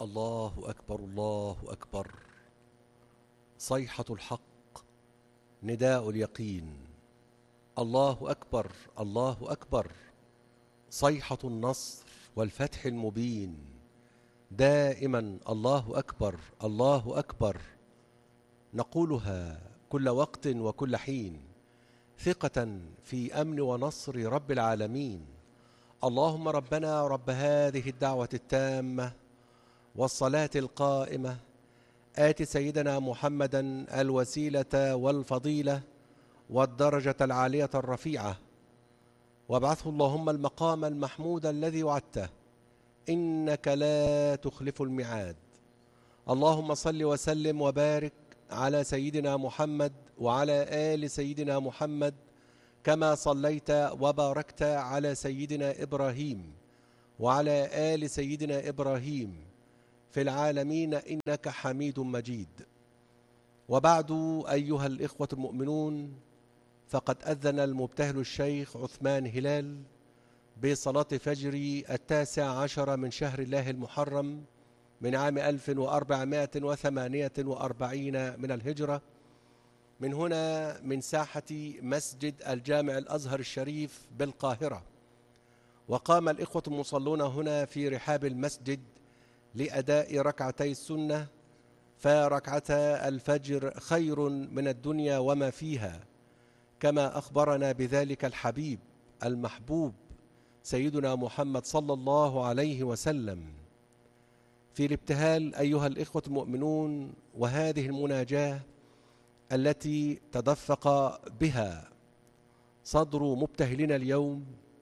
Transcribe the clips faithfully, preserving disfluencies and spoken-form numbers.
الله أكبر الله أكبر. صيحة الحق، نداء اليقين. الله أكبر الله أكبر. صيحة النصر والفتح المبين. دائما الله أكبر الله أكبر، نقولها كل وقت وكل حين، ثقة في أمن ونصر رب العالمين. اللهم ربنا رب هذه الدعوة التامة والصلاة القائمة، آت سيدنا محمدا الوسيلة والفضيلة والدرجة العالية الرفيعة، وابعثه اللهم المقام المحمود الذي وعدته، إنك لا تخلف الميعاد. اللهم صل وسلم وبارك على سيدنا محمد وعلى آل سيدنا محمد، كما صليت وباركت على سيدنا إبراهيم وعلى آل سيدنا إبراهيم في العالمين إنك حميد مجيد. وبعد، أيها الإخوة المؤمنون، فقد أذن المبتهل الشيخ عثمان هلال بصلاة فجر التاسع عشر من شهر الله المحرم من عام ألف وأربعمائة وثمانية وأربعين من الهجرة، من هنا من ساحة مسجد الجامع الأزهر الشريف بالقاهرة. وقام الإخوة المصلون هنا في رحاب المسجد لأداء ركعتي السنة، فركعتا الفجر خير من الدنيا وما فيها، كما أخبرنا بذلك الحبيب المحبوب سيدنا محمد صلى الله عليه وسلم. في الابتهال أيها الإخوة المؤمنون، وهذه المناجاة التي تدفق بها صدر مبتهلنا اليوم،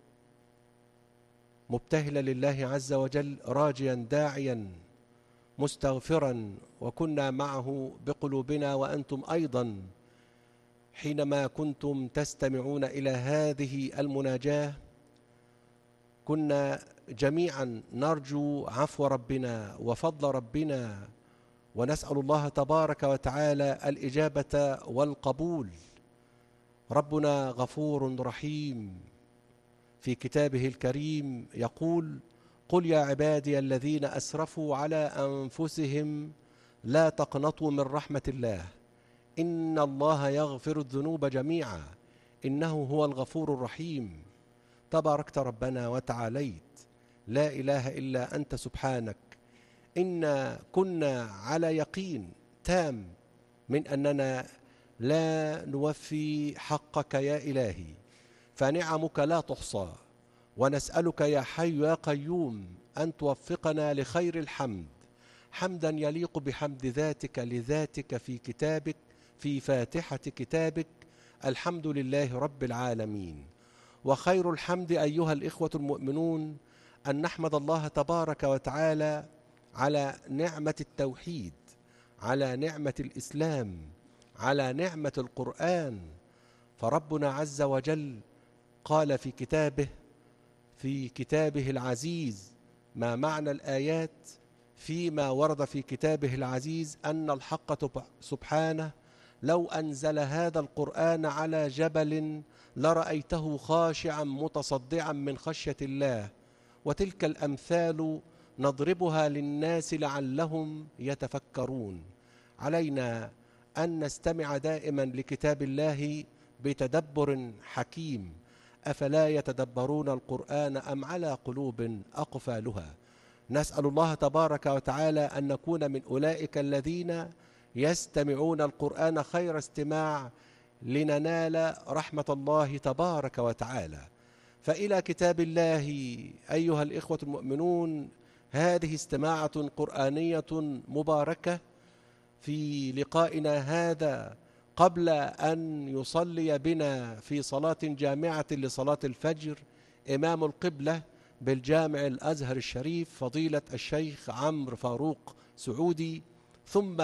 مبتهلا لله عز وجل، راجيا داعيا مستغفرا، وكنا معه بقلوبنا وأنتم أيضا حينما كنتم تستمعون إلى هذه المناجاة. كنا جميعا نرجو عفو ربنا وفضل ربنا، ونسأل الله تبارك وتعالى الإجابة والقبول. ربنا غفور رحيم، في كتابه الكريم يقول: قل يا عبادي الذين أسرفوا على أنفسهم لا تقنطوا من رحمة الله، إن الله يغفر الذنوب جميعا إنه هو الغفور الرحيم. تباركت ربنا وتعاليت، لا إله إلا أنت سبحانك. إنا كنا على يقين تام من أننا لا نوفي حقك يا إلهي، فنعمك لا تحصى، ونسألك يا حي يا قيوم أن توفقنا لخير الحمد، حمدا يليق بحمد ذاتك لذاتك في كتابك، في فاتحة كتابك: الحمد لله رب العالمين. وخير الحمد أيها الإخوة المؤمنون أن نحمد الله تبارك وتعالى على نعمة التوحيد، على نعمة الإسلام، على نعمة القرآن. فربنا عز وجل قال في كتابه في كتابه العزيز، ما معنى الآيات فيما ورد في كتابه العزيز: أن الحق سبحانه لو أنزل هذا القرآن على جبل لرأيته خاشعا متصدعا من خشية الله. وتلك الأمثال نضربها للناس لعلهم يتفكرون. علينا أن نستمع دائما لكتاب الله بتدبر حكيم. أفلا يتدبرون القرآن أم على قلوب أقفالها؟ نسأل الله تبارك وتعالى أن نكون من أولئك الذين يستمعون القرآن خير استماع، لننال رحمة الله تبارك وتعالى. فإلى كتاب الله أيها الإخوة المؤمنون، هذه استماعة قرآنية مباركة في لقائنا هذا، قبل أن يصلي بنا في صلاة جامعة لصلاة الفجر إمام القبلة بالجامع الأزهر الشريف فضيلة الشيخ عمرو فاروق سعودي، ثم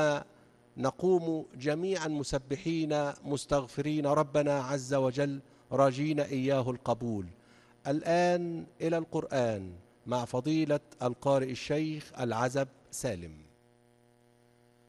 نقوم جميعا مسبحين مستغفرين ربنا عز وجل راجين إياه القبول. الآن إلى القرآن مع فضيلة القارئ الشيخ العزب سالم.